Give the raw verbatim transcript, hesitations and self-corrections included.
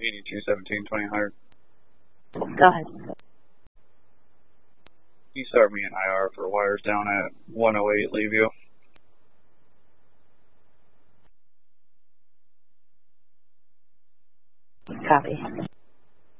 eighty-two seventeen twenty hundred. Go ahead. You start me an I R for wires down at one oh eight Leeview. Copy.